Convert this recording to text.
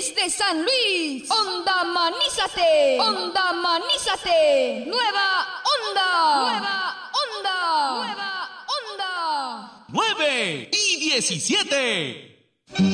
Desde San Luis, Onda Manízate, Onda Manízate, Nueva Onda, Nueva Onda, Nueva Onda. 9 y 17.